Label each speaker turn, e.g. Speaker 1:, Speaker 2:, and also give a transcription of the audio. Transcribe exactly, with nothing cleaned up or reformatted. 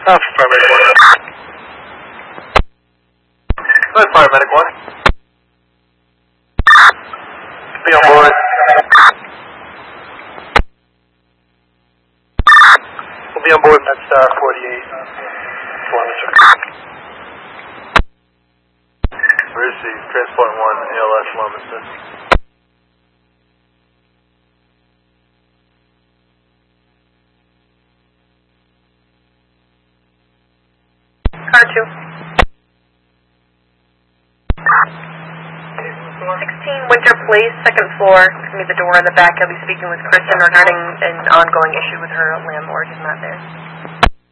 Speaker 1: Uh, paramedic one. Go ahead, paramedic one. Be on board. We'll be on board. That's uh, forty-eight. Telemetry. Receive. Transport one. A L S Leominster.
Speaker 2: Car two. sixteen Winter Place, second floor. Give me the door in the back. I'll be speaking with Kristen regarding an ongoing issue with her landlord who's not there.